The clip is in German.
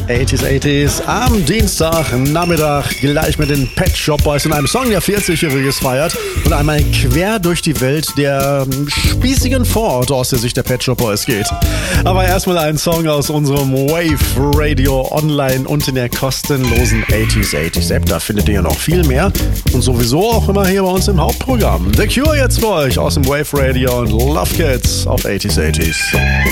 80s am Dienstagnachmittag gleich mit den Pet Shop Boys in einem Song, der 40-Jähriges feiert und einmal quer durch die Welt der spießigen Vororte aus der Sicht der Pet Shop Boys geht. Aber erstmal ein Song aus unserem Wave Radio online und in der kostenlosen 80s App. Da findet ihr ja noch viel mehr und sowieso auch immer hier bei uns im Hauptprogramm. The Cure jetzt für euch aus dem Wave Radio und Love Kids auf 80s.